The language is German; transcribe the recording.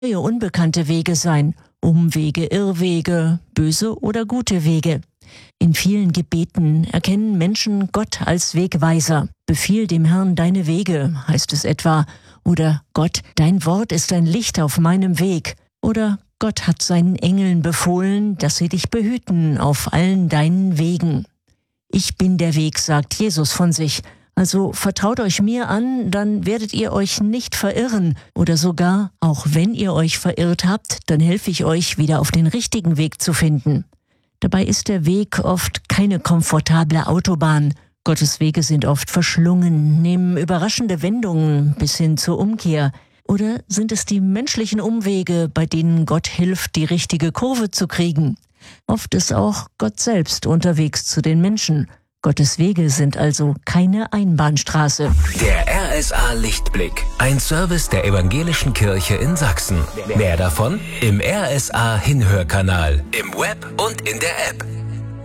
neue unbekannte Wege sein, Umwege, Irrwege, böse oder gute Wege. In vielen Gebeten erkennen Menschen Gott als Wegweiser. Befiehl dem Herrn deine Wege, heißt es etwa. Oder Gott, dein Wort ist ein Licht auf meinem Weg. Oder Gott hat seinen Engeln befohlen, dass sie dich behüten auf allen deinen Wegen. Ich bin der Weg, sagt Jesus von sich. Also vertraut euch mir an, dann werdet ihr euch nicht verirren. Oder sogar, auch wenn ihr euch verirrt habt, dann helfe ich euch, wieder auf den richtigen Weg zu finden. Dabei ist der Weg oft keine komfortable Autobahn. Gottes Wege sind oft verschlungen, nehmen überraschende Wendungen bis hin zur Umkehr. Oder sind es die menschlichen Umwege, bei denen Gott hilft, die richtige Kurve zu kriegen? Oft ist auch Gott selbst unterwegs zu den Menschen. Gottes Wege sind also keine Einbahnstraße. Der RSA Lichtblick, ein Service der Evangelischen Kirche in Sachsen. Mehr davon im RSA Hinhörkanal, im Web und in der App.